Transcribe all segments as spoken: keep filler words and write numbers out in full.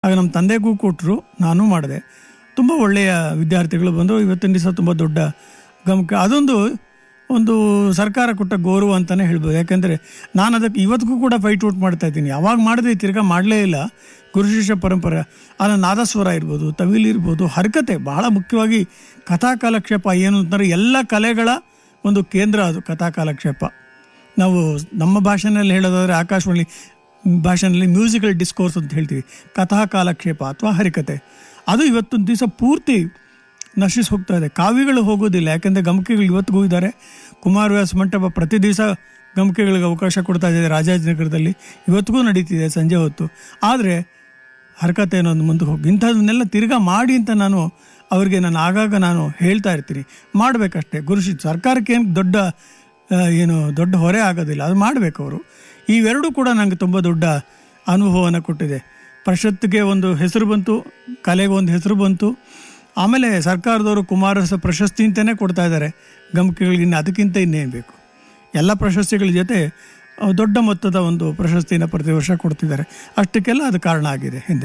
ಆಗ ನಮ್ಮ ತಂದೆಗೂ ಕೊಟ್ಟರು, ನಾನೂ ಮಾಡಿದೆ. ತುಂಬ ಒಳ್ಳೆಯ ವಿದ್ಯಾರ್ಥಿಗಳು ಬಂದರು. ಇವತ್ತಿನ ದಿವಸ ತುಂಬ ದೊಡ್ಡ ಗಮಕ, ಅದೊಂದು ಒಂದು ಸರ್ಕಾರ ಕೊಟ್ಟ ಗೌರವ ಅಂತಲೇ ಹೇಳ್ಬೋದು. ಯಾಕೆಂದರೆ ನಾನು ಅದಕ್ಕೆ ಇವತ್ತಿಗೂ ಕೂಡ ಫೈಟ್ ಔಟ್ ಮಾಡ್ತಾ ಇದ್ದೀನಿ. ಯಾವಾಗ ಮಾಡಿದೆ ತಿರ್ಗಾ ಮಾಡಲೇ ಇಲ್ಲ. ಗುರು ಶಿಷ್ಯ ಪರಂಪರೆ, ಅದರ ನಾದಸ್ವರ ಇರ್ಬೋದು, ತವಿಲ್ ಇರ್ಬೋದು, ಹರಕತೆ, ಬಹಳ ಮುಖ್ಯವಾಗಿ ಕಥಾ ಕಾಲಕ್ಷೇಪ ಏನು ಅಂತಂದರೆ ಎಲ್ಲ ಕಲೆಗಳ ಒಂದು ಕೇಂದ್ರ ಅದು ಕಥಾ ಕಾಲಕ್ಷೇಪ. ನಾವು ನಮ್ಮ ಭಾಷೆಯಲ್ಲಿ ಹೇಳೋದಾದರೆ ಆಕಾಶವಾಣಿ ಭಾಷೆಯಲ್ಲಿ ಮ್ಯೂಸಿಕಲ್ ಡಿಸ್ಕೋರ್ಸ್ ಅಂತ ಹೇಳ್ತೀವಿ. ಕಥಾ ಕಾಲಕ್ಷೇಪ ಅಥವಾ ಹರಿಕತೆ ಅದು ಇವತ್ತೊಂದು ದಿವಸ ಪೂರ್ತಿ ನಶಿಸಿ ಹೋಗ್ತಾ ಇದೆ. ಕಾವ್ಯಗಳು ಹೋಗೋದಿಲ್ಲ, ಯಾಕೆಂದರೆ ಗಮಕಿಗಳು ಇವತ್ತಿಗೂ ಇದ್ದಾರೆ. ಕುಮಾರವ್ಯಾಸ ಮಂಟಪ ಪ್ರತಿ ದಿವಸ ಗಮಕಿಗಳಿಗೆ ಅವಕಾಶ ಕೊಡ್ತಾ ಇದೆ ರಾಜಾಜಿನಗರದಲ್ಲಿ, ಇವತ್ತಿಗೂ ನಡೀತಿದೆ ಸಂಜೆ ಹೊತ್ತು. ಆದರೆ ಹರಕತೆ ಅನ್ನೋದು ಮುಂದೆ ಹೋಗಿ ಇಂಥದನ್ನೆಲ್ಲ ತಿರ್ಗಾ ಮಾಡಿ ಅಂತ ನಾನು ಅವರಿಗೆ ನಾನು ಆಗಾಗ ನಾನು ಹೇಳ್ತಾ ಇರ್ತೀನಿ. ಮಾಡಬೇಕಷ್ಟೇ. ಗುರುಶಿ ಸರ್ಕಾರಕ್ಕೆ ಏನು ದೊಡ್ಡ ಏನು ದೊಡ್ಡ ಹೊರೆ ಆಗೋದಿಲ್ಲ, ಅದು ಮಾಡಬೇಕು ಅವರು. ಇವೆರಡೂ ಕೂಡ ನನಗೆ ತುಂಬ ದೊಡ್ಡ ಅನುಭವವನ್ನು ಕೊಟ್ಟಿದೆ. ಪರಿಷತ್ತಿಗೆ ಒಂದು ಹೆಸರು ಬಂತು, ಕಲೆಗೆ ಒಂದು ಹೆಸರು ಬಂತು. ಆಮೇಲೆ ಸರ್ಕಾರದವರು ಕುಮಾರವ್ಯಾಸ ಪ್ರಶಸ್ತಿ ಅಂತಲೇ ಕೊಡ್ತಾ ಇದ್ದಾರೆ ಗಮಕಿಗಳಿಗೆ. ಇನ್ನು ಅದಕ್ಕಿಂತ ಇನ್ನೇನು ಬೇಕು? ಎಲ್ಲ ಪ್ರಶಸ್ತಿಗಳ ಜೊತೆ ದೊಡ್ಡ ಮೊತ್ತದ ಒಂದು ಪ್ರಶಸ್ತಿನ ಪ್ರತಿ ವರ್ಷ ಕೊಡ್ತಿದ್ದಾರೆ. ಅಷ್ಟಕ್ಕೆಲ್ಲ ಅದು ಕಾರಣ ಆಗಿದೆ ಹಿಂದೆ.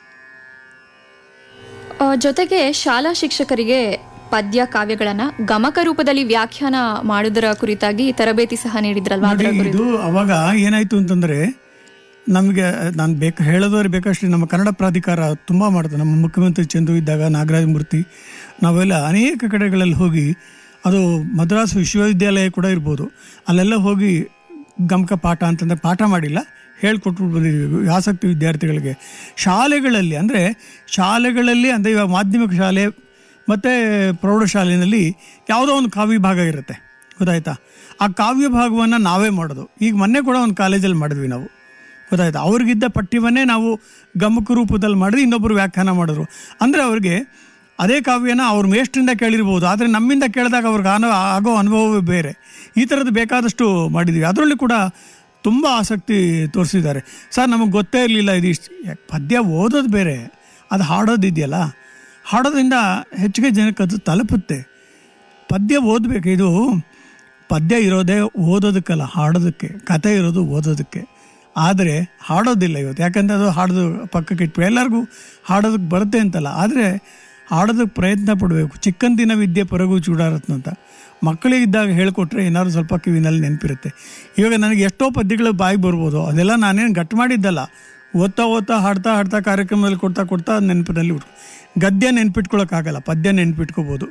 ಜೊತೆಗೆ ಶಾಲಾ ಶಿಕ್ಷಕರಿಗೆ ಪದ್ಯ ಕಾವ್ಯಗಳನ್ನ ಗಮಕ ರೂಪದಲ್ಲಿ ವ್ಯಾಖ್ಯಾನ ಮಾಡುವುದರ ಕುರಿತಾಗಿ ತರಬೇತಿ ಸಹ ನೀಡಿದ್ರಲ್ವಾ? ಇದು ಅವಾಗ ಏನಾಯ್ತು ಅಂತಂದ್ರೆ, ನಮಗೆ ನಾನು ಬೇಕು ಹೇಳೋದವ್ರು ಬೇಕಷ್ಟೇ. ನಮ್ಮ ಕನ್ನಡ ಪ್ರಾಧಿಕಾರ ತುಂಬ ಮಾಡ್ತಾರೆ. ನಮ್ಮ ಮುಖ್ಯಮಂತ್ರಿ ಚಂದು ಇದ್ದಾಗ, ನಾಗರಾಜ ಮೂರ್ತಿ, ನಾವೆಲ್ಲ ಅನೇಕ ಕಡೆಗಳಲ್ಲಿ ಹೋಗಿ, ಅದು ಮದ್ರಾಸ್ ವಿಶ್ವವಿದ್ಯಾಲಯ ಕೂಡ ಇರ್ಬೋದು, ಅಲ್ಲೆಲ್ಲ ಹೋಗಿ ಗಮಕ ಪಾಠ ಅಂತಂದರೆ ಪಾಠ ಮಾಡಿಲ್ಲ, ಹೇಳ್ಕೊಟ್ಬಿಟ್ಟು ಬಂದಿದ್ದೀವಿ ಆಸಕ್ತಿ ವಿದ್ಯಾರ್ಥಿಗಳಿಗೆ. ಶಾಲೆಗಳಲ್ಲಿ ಅಂದರೆ ಶಾಲೆಗಳಲ್ಲಿ ಅಂದರೆ ಇವಾಗ ಮಾಧ್ಯಮಿಕ ಶಾಲೆ ಮತ್ತು ಪ್ರೌಢಶಾಲೆಯಲ್ಲಿ ಯಾವುದೋ ಒಂದು ಕಾವ್ಯ ಭಾಗ ಇರುತ್ತೆ, ಗೊತ್ತಾಯ್ತಾ? ಆ ಕಾವ್ಯ ಭಾಗವನ್ನು ನಾವೇ ಮಾಡೋದು. ಈಗ ಮೊನ್ನೆ ಕೂಡ ಒಂದು ಕಾಲೇಜಲ್ಲಿ ಮಾಡಿದ್ವಿ ನಾವು, ಗೊತ್ತಾಯ್ತಾ? ಅವ್ರಿಗಿದ್ದ ಪಠ್ಯವನ್ನೇ ನಾವು ಗಮಕ ರೂಪದಲ್ಲಿ ಮಾಡಿದ್ವಿ, ಇನ್ನೊಬ್ಬರು ವ್ಯಾಖ್ಯಾನ ಮಾಡಿದ್ರು. ಅಂದರೆ ಅವ್ರಿಗೆ ಅದೇ ಕಾವ್ಯನ ಅವ್ರ ಮೇಷ್ಟ್ರಿಂದ ಕೇಳಿರ್ಬೋದು, ಆದರೆ ನಮ್ಮಿಂದ ಕೇಳಿದಾಗ ಅವ್ರಿಗೆ ಅನು ಆಗೋ ಅನುಭವವೇ ಬೇರೆ. ಈ ಥರದ್ದು ಬೇಕಾದಷ್ಟು ಮಾಡಿದ್ವಿ. ಅದರಲ್ಲಿ ಕೂಡ ತುಂಬ ಆಸಕ್ತಿ ತೋರಿಸಿದ್ದಾರೆ. ಸರ್ ನಮಗೆ ಗೊತ್ತೇ ಇರಲಿಲ್ಲ ಇದಿಷ್ಟು. ಪದ್ಯ ಓದೋದು ಬೇರೆ, ಅದು ಹಾಡೋದಿದೆಯಲ್ಲ, ಹಾಡೋದ್ರಿಂದ ಹೆಚ್ಚಿಗೆ ಜನಕ್ಕೆ ಅದು ತಲುಪುತ್ತೆ. ಪದ್ಯ ಓದಬೇಕು. ಇದು ಪದ್ಯ ಇರೋದೇ ಓದೋದಕ್ಕಲ್ಲ, ಹಾಡೋದಕ್ಕೆ. ಕತೆ ಇರೋದು ಓದೋದಕ್ಕೆ. ಆದರೆ ಹಾಡೋದಿಲ್ಲ ಇವತ್ತು, ಯಾಕಂದರೆ ಅದು ಹಾಡೋದು ಪಕ್ಕಕ್ಕೆ ಇಟ್ಬಿಟ್ಟು ಎಲ್ಲರಿಗೂ ಹಾಡೋದಕ್ಕೆ ಬರುತ್ತೆ ಅಂತಲ್ಲ, ಆದರೆ ಹಾಡೋದಕ್ಕೆ ಪ್ರಯತ್ನ ಪಡಬೇಕು. ಚಿಕ್ಕಂದಿನ ವಿದ್ಯೆ ಪರಗು ಚೂಡಾರತ್ನ ಅಂತ ಮಕ್ಕಳಿಗಿದ್ದಾಗ ಹೇಳಿಕೊಟ್ರೆ ಏನಾದ್ರು ಸ್ವಲ್ಪ ಕಿವಿನಲ್ಲಿ ನೆನಪಿರುತ್ತೆ. ಇವಾಗ ನನಗೆ ಎಷ್ಟೋ ಪದ್ಯಗಳು ಬಾಯಿಗೆ ಬರ್ಬೋದು, ಅದೆಲ್ಲ ನಾನೇನು ಗಟ್ಟು ಮಾಡಿದ್ದಲ್ಲ. ಓದ್ತಾ ಓದ್ತಾ ಹಾಡ್ತಾ ಹಾಡ್ತಾ ಕಾರ್ಯಕ್ರಮದಲ್ಲಿ ಕೊಡ್ತಾ ಕೊಡ್ತಾ ನೆನಪಿನಲ್ಲಿ ಬಿಟ್ಟು ಗದ್ಯ ನೆನ್ಪಿಟ್ಕೊಳ್ಳೋಕ್ಕಾಗಲ್ಲ, ಪದ್ಯ ನೆನ್ಪಿಟ್ಕೋಬೋದು.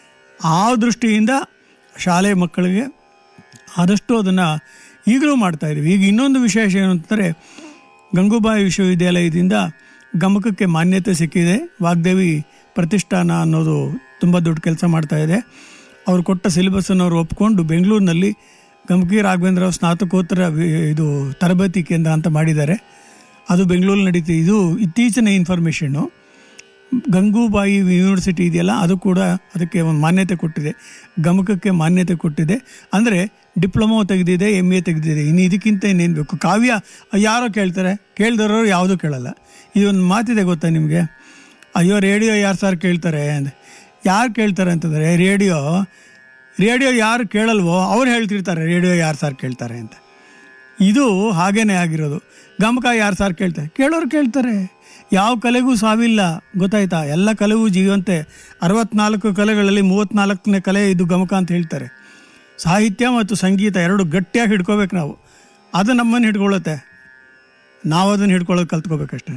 ಆ ದೃಷ್ಟಿಯಿಂದ ಶಾಲೆ ಮಕ್ಕಳಿಗೆ ಆದಷ್ಟು ಅದನ್ನು ಈಗಲೂ ಮಾಡ್ತಾಯಿದ್ದೀವಿ. ಈಗ ಇನ್ನೊಂದು ವಿಶೇಷ ಏನು ಅಂತಂದರೆ, ಗಂಗೂಬಾಯಿ ವಿಶ್ವವಿದ್ಯಾಲಯದಿಂದ ಗಮಕಕ್ಕೆ ಮಾನ್ಯತೆ ಸಿಕ್ಕಿದೆ. ವಾಗ್ದೇವಿ ಪ್ರತಿಷ್ಠಾನ ಅನ್ನೋದು ತುಂಬ ದೊಡ್ಡ ಕೆಲಸ ಮಾಡ್ತಾಯಿದೆ. ಅವರು ಕೊಟ್ಟ ಸಿಲೆಬಸ್ಸನ್ನು ಅವರು ಒಪ್ಕೊಂಡು ಬೆಂಗಳೂರಿನಲ್ಲಿ ಗಮಕಿ ರಾಘವೇಂದ್ರ ಸ್ನಾತಕೋತ್ತರ ಇದು ತರಬೇತಿ ಕೇಂದ್ರ ಅಂತ ಮಾಡಿದ್ದಾರೆ. ಅದು ಬೆಂಗಳೂರಲ್ಲಿ ನಡೀತಿದೆ. ಇದು ಇತ್ತೀಚಿನ ಇನ್ಫಾರ್ಮೇಷನ್ನು. ಗಂಗೂಬಾಯಿ ಯೂನಿವರ್ಸಿಟಿ ಇದೆಯಲ್ಲ, ಅದು ಕೂಡ ಅದಕ್ಕೆ ಒಂದು ಮಾನ್ಯತೆ ಕೊಟ್ಟಿದೆ, ಗಮಕಕ್ಕೆ ಮಾನ್ಯತೆ ಕೊಟ್ಟಿದೆ. ಅಂದರೆ ಡಿಪ್ಲೊಮೊ ತೆಗೆದಿದೆ, ಎಮ್ ಎ ತೆಗೆದಿದೆ. ಇನ್ನು ಇದಕ್ಕಿಂತ ಇನ್ನೇನು ಬೇಕು? ಕಾವ್ಯ ಯಾರೋ ಕೇಳ್ತಾರೆ, ಕೇಳ್ದವರು ಯಾವುದೂ ಕೇಳಲ್ಲ. ಇದೊಂದು ಮಾತಿದೆ ಗೊತ್ತಾ ನಿಮಗೆ? ಅಯ್ಯೋ ರೇಡಿಯೋ ಯಾರು ಸಾರ್ ಕೇಳ್ತಾರೆ ಅಂದರೆ, ಯಾರು ಕೇಳ್ತಾರೆ ಅಂತಂದರೆ ರೇಡಿಯೋ ರೇಡಿಯೋ ಯಾರು ಕೇಳಲ್ವೋ ಅವ್ರು ಹೇಳ್ತಿರ್ತಾರೆ ರೇಡಿಯೋ ಯಾರು ಸಾರ್ ಕೇಳ್ತಾರೆ ಅಂತ. ಇದು ಹಾಗೇ ಆಗಿರೋದು. ಗಮಕ ಯಾರು ಸಾರ್ ಕೇಳ್ತಾರೆ, ಕೇಳೋರು ಕೇಳ್ತಾರೆ. ಯಾವ ಕಲೆಗೂ ಸಾವಿಲ್ಲ, ಗೊತ್ತಾಯ್ತಾ? ಎಲ್ಲ ಕಲೆಗೂ ಜೀವಂತೆ. ಅರವತ್ನಾಲ್ಕು ಕಲೆಗಳಲ್ಲಿ ಮೂವತ್ತ್ನಾಲ್ಕನೇ ಕಲೆ ಇದು ಗಮಕ ಅಂತ ಹೇಳ್ತಾರೆ. ಸಾಹಿತ್ಯ ಮತ್ತು ಸಂಗೀತ ಎರಡು ಗಟ್ಟಿಯಾಗಿ ಹಿಡ್ಕೋಬೇಕು ನಾವು. ಅದು ನಮ್ಮನ್ನು ಹಿಡ್ಕೊಳ್ಳುತ್ತೆ, ನಾವು ಅದನ್ನು ಹಿಡ್ಕೊಳ್ಳೋದು ಕಲ್ತ್ಕೋಬೇಕಷ್ಟೇ.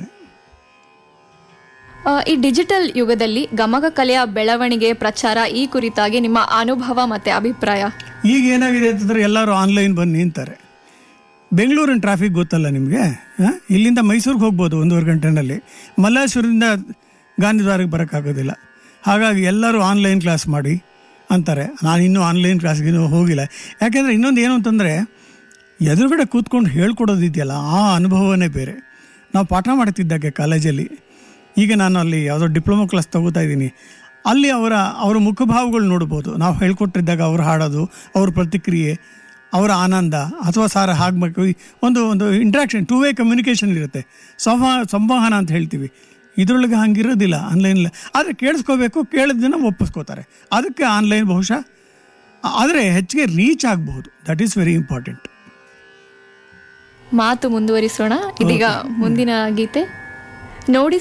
ಈ ಡಿಜಿಟಲ್ ಯುಗದಲ್ಲಿ ಗಮಕ ಕಲೆಯ ಬೆಳವಣಿಗೆ, ಪ್ರಚಾರ, ಈ ಕುರಿತಾಗಿ ನಿಮ್ಮ ಅನುಭವ ಮತ್ತು ಅಭಿಪ್ರಾಯ? ಈಗ ಏನಾಗಿದೆ ಅಂತಂದರೆ, ಎಲ್ಲರೂ ಆನ್ಲೈನ್ ಬಂದು ನಿಂತಾರೆ. ಬೆಂಗಳೂರಿನ ಟ್ರಾಫಿಕ್ ಗೊತ್ತಲ್ಲ ನಿಮಗೆ. ಇಲ್ಲಿಂದ ಮೈಸೂರಿಗೆ ಹೋಗ್ಬೋದು ಒಂದೂವರೆ ಗಂಟೆನಲ್ಲಿ, ಮಲ್ಲೇಶ್ವರದಿಂದ ಗಾಂಧಿದ್ವಾರಕ್ಕೆ ಬರೋಕ್ಕಾಗೋದಿಲ್ಲ. ಹಾಗಾಗಿ ಎಲ್ಲರೂ ಆನ್ಲೈನ್ ಕ್ಲಾಸ್ ಮಾಡಿ ಅಂತಾರೆ. ನಾನು ಇನ್ನೂ ಆನ್ಲೈನ್ ಕ್ಲಾಸ್ಗಿನ್ನೂ ಹೋಗಿಲ್ಲ. ಯಾಕೆಂದರೆ ಇನ್ನೊಂದು ಏನು ಅಂತಂದರೆ, ಎದುರುಗಡೆ ಕೂತ್ಕೊಂಡು ಹೇಳ್ಕೊಡೋದಿದೆಯಲ್ಲ, ಆ ಅನುಭವನೇ ಬೇರೆ. ನಾವು ಪಾಠ ಮಾಡ್ತಿದ್ದಾಗೆ ಕಾಲೇಜಲ್ಲಿ, ಈಗ ನಾನು ಅಲ್ಲಿ ಯಾವುದೋ ಡಿಪ್ಲೊಮೊ ಕ್ಲಾಸ್ ತೊಗೋತಾ ಇದ್ದೀನಿ, ಅಲ್ಲಿ ಅವರ ಅವರ ಮುಖಭಾವಗಳು ನೋಡ್ಬೋದು. ನಾವು ಹೇಳ್ಕೊಟ್ಟಿದ್ದಾಗ ಅವ್ರು ಹಾಡೋದು, ಅವ್ರ ಪ್ರತಿಕ್ರಿಯೆ, ಅವರ ಆನಂದ, ಅಥವಾ ಸಾರ ಆಗಬೇಕು, ಒಂದು ಒಂದು ಇಂಟ್ರಾಕ್ಷನ್, ಟೂ ವೇ ಕಮ್ಯುನಿಕೇಷನ್ ಇರುತ್ತೆ, ಸಂವ ಸಂವಹನ ಅಂತ ಹೇಳ್ತೀವಿ. ಇದರೊಳಗೆ ಹಂಗಿರೋದಿಲ್ಲ ಆನ್ಲೈನಲ್ಲಿ. ಆದರೆ ಕೇಳಿಸ್ಕೋಬೇಕು, ಕೇಳಿದ ಜನ ಒಪ್ಪಿಸ್ಕೋತಾರೆ. ಅದಕ್ಕೆ ಆನ್ಲೈನ್ ಬಹುಶಃ, ಆದರೆ ಹೆಚ್ಚಿಗೆ ರೀಚ್ ಆಗಬಹುದು. That is very important. ಮಾತು ಮುಂದುವರಿಸೋಣ. ಇದೀಗ ಮುಂದಿನ ಗೀತೆ ನೋಡಿ